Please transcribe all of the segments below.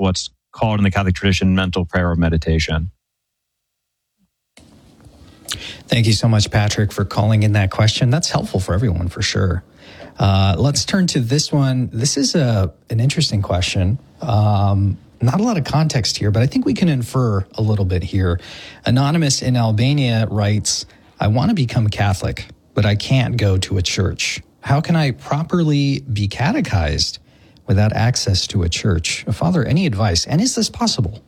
what's called in the Catholic tradition mental prayer or meditation. Thank you so much, Patrick, for calling in that question. That's helpful for everyone, for sure. Let's turn to this one. This is an interesting question. Not a lot of context here, but I think we can infer a little bit here. Anonymous in Albania writes, I want to become Catholic, but I can't go to a church. How can I properly be catechized without access to a church? Father, any advice? And is this possible?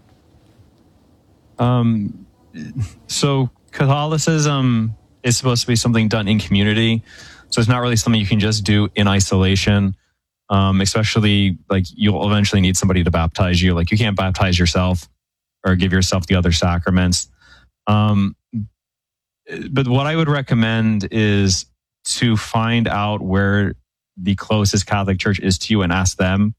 So Catholicism is supposed to be something done in community. So it's not really something you can just do in isolation. Especially like you'll eventually need somebody to baptize you. Like you can't baptize yourself or give yourself the other sacraments. But what I would recommend is to find out where the closest Catholic church is to you and ask them,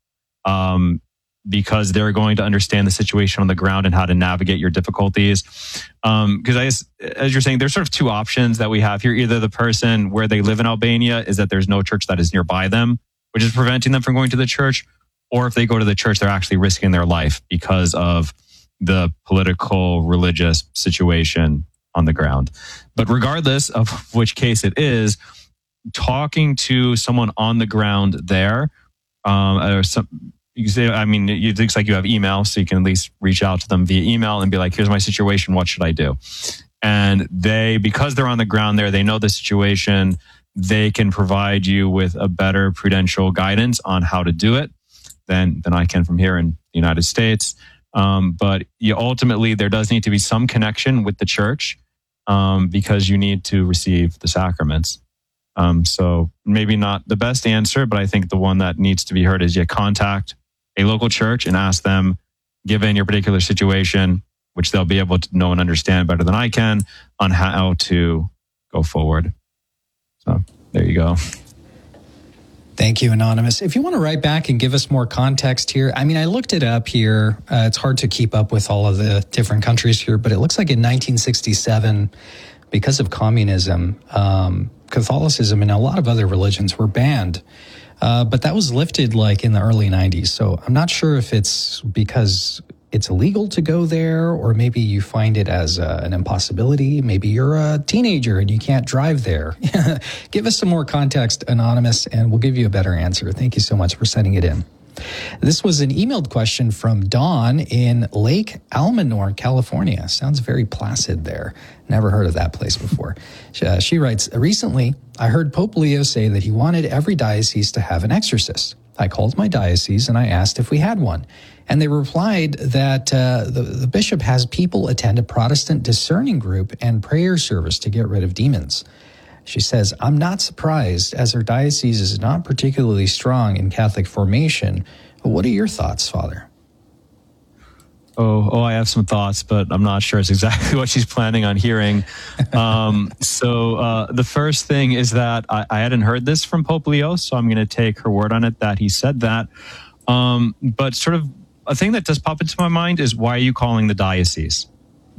because they're going to understand the situation on the ground and how to navigate your difficulties. Because as you're saying, there's sort of two options that we have here. Either the person where they live in Albania is that there's no church that is nearby them, which is preventing them from going to the church, or if they go to the church, they're actually risking their life because of the political, religious situation on the ground. But regardless of which case it is, talking to someone on the ground there, or some, you can say, I mean, it looks like you have email, so you can at least reach out to them via email and be like, here's my situation, what should I do? And they, because they're on the ground there, they know the situation, they can provide you with a better prudential guidance on how to do it than I can from here in the United States. But ultimately, there does need to be some connection with the church because you need to receive the sacraments. So maybe not the best answer, but I think the one that needs to be heard is you contact a local church and ask them, given your particular situation, which they'll be able to know and understand better than I can, on how to go forward. So there you go. Thank you, Anonymous. If you want to write back and give us more context here, I mean, I looked it up here. It's hard to keep up with all of the different countries here, but it looks like in 1967, because of communism, Catholicism and a lot of other religions were banned. But that was lifted like in the early 90s. So I'm not sure if it's because it's illegal to go there, or maybe you find it as an impossibility. Maybe you're a teenager and you can't drive there. Give us some more context, Anonymous, and we'll give you a better answer. Thank you so much for sending it in. This was an emailed question from Dawn in Lake Almanor, California. Sounds very placid there. Never heard of that place before. She writes, recently, I heard Pope Leo say that he wanted every diocese to have an exorcist. I called my diocese and I asked if we had one. And they replied that the bishop has people attend a Protestant discerning group and prayer service to get rid of demons. She says, I'm not surprised, as her diocese is not particularly strong in Catholic formation. What are your thoughts, Father? Oh, I have some thoughts, but I'm not sure it's exactly what she's planning on hearing. So the first thing is that I hadn't heard this from Pope Leo, so I'm going to take her word on it that he said that. But sort of a thing that does pop into my mind is, why are you calling the diocese?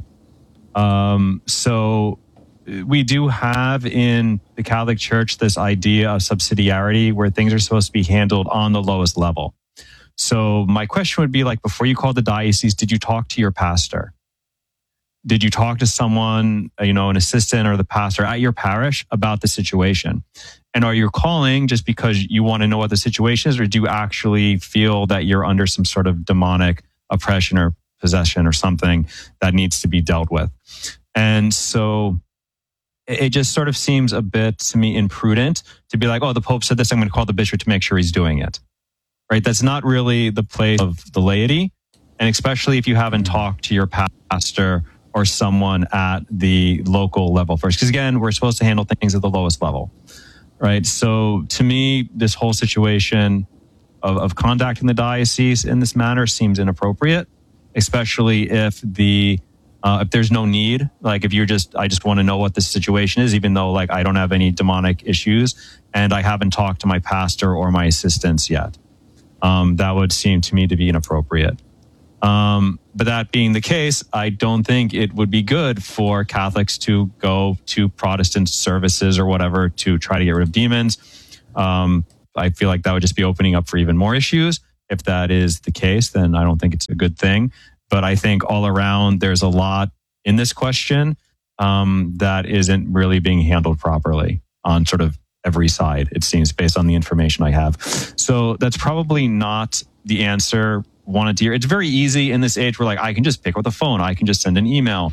So we do have in the Catholic Church this idea of subsidiarity where things are supposed to be handled on the lowest level. So my question would be, like, before you called the diocese, did you talk to your pastor? Did you talk to someone, an assistant or the pastor at your parish about the situation? And are you calling just because you want to know what the situation is, or do you actually feel that you're under some sort of demonic oppression or possession or something that needs to be dealt with? And so it just sort of seems a bit to me imprudent to be like, oh, the Pope said this, I'm going to call the bishop to make sure he's doing it. Right? That's not really the place of the laity. And especially if you haven't talked to your pastor or someone at the local level first. Because again, we're supposed to handle things at the lowest level. Right? So to me, this whole situation of contacting the diocese in this manner seems inappropriate, especially if there's no need. Like if I just want to know what the situation is, even though like I don't have any demonic issues and I haven't talked to my pastor or my assistants yet. That would seem to me to be inappropriate. But that being the case, I don't think it would be good for Catholics to go to Protestant services or whatever to try to get rid of demons. I feel like that would just be opening up for even more issues. If that is the case, then I don't think it's a good thing. But I think all around, there's a lot in this question that isn't really being handled properly on sort of every side, it seems, based on the information I have. So that's probably not the answer wanted to hear. It's very easy in this age where like I can just pick up the phone, I can just send an email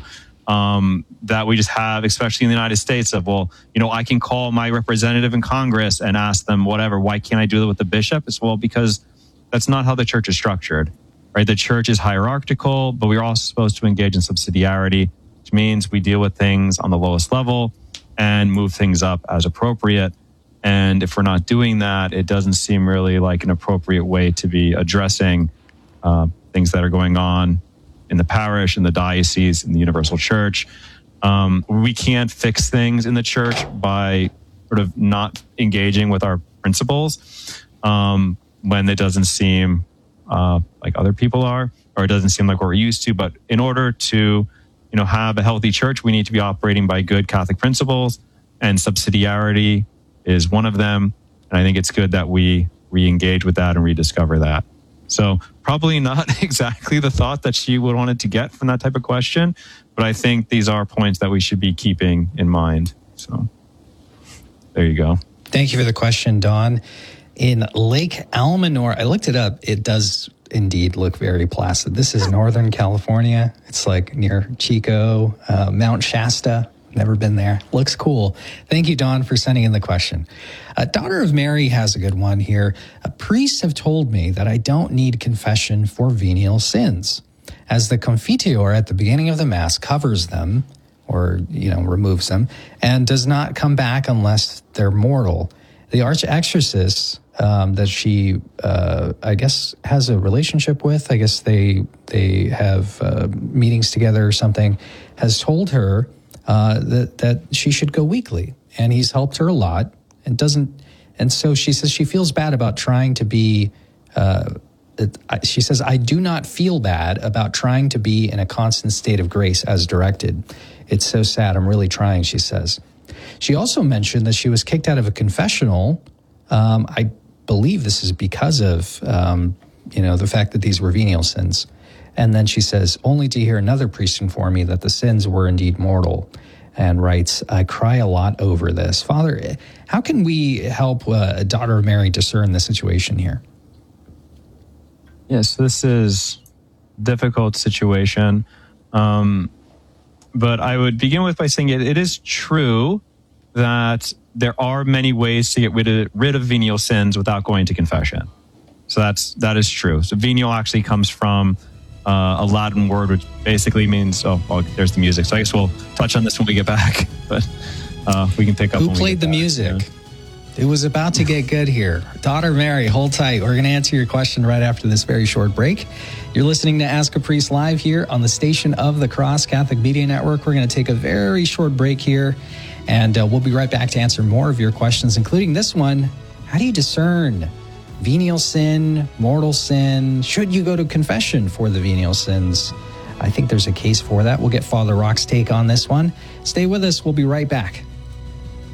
that we just have, especially in the United States, of, well, I can call my representative in Congress and ask them whatever. Why can't I do that with the bishop? It's, well, because that's not how the church is structured, right? The church is hierarchical, but we're also supposed to engage in subsidiarity, which means we deal with things on the lowest level and move things up as appropriate. And if we're not doing that, it doesn't seem really like an appropriate way to be addressing things that are going on in the parish, in the diocese, in the universal church. We can't fix things in the church by sort of not engaging with our principles when it doesn't seem like other people are, or it doesn't seem like what we're used to. But in order to have a healthy church, we need to be operating by good Catholic principles, and subsidiarity is one of them. And I think it's good that we re-engage with that and rediscover that. So probably not exactly the thought that she would want to get from that type of question, but I think these are points that we should be keeping in mind. So there you go. Thank you for the question, Don. In Lake Almanor, I looked it up. It does indeed look very placid. This is Northern California. It's like near Chico, Mount Shasta. Never been there. Looks cool. Thank you, Don, for sending in the question. Daughter of Mary has a good one here. Priests have told me that I don't need confession for venial sins, as the Confiteor at the beginning of the Mass covers them, or removes them, and does not come back unless they're mortal. The archexorcist that she, I guess, has a relationship with, I guess they have meetings together or something, has told her that she should go weekly, and he's helped her a lot, and so she says she feels bad about trying to be. She says, I do not feel bad about trying to be in a constant state of grace as directed. It's so sad. I'm really trying, she says. She also mentioned that she was kicked out of a confessional. I believe this is because of the fact that these were venial sins. And then she says, only to hear another priest inform me that the sins were indeed mortal, and writes, I cry a lot over this. Father, how can we help a daughter of Mary discern the situation here? Yes, this is a difficult situation. But I would begin by saying it is true that there are many ways to get rid of venial sins without going to confession. So that is true. So venial actually comes from a Latin word, which basically means, there's the music. So I guess we'll touch on this when we get back, but we can pick up. Who played the music? Yeah. It was about to get good here. Daughter Mary, hold tight. We're going to answer your question right after this very short break. You're listening to Ask a Priest live here on the station of the Cross Catholic Media Network. We're going to take a very short break here, and we'll be right back to answer more of your questions, including this one. How do you discern venial sin, mortal sin? Should you go to confession for the venial sins? I think there's a case for that. We'll get Father Rock's take on this one. Stay with us. We'll be right back.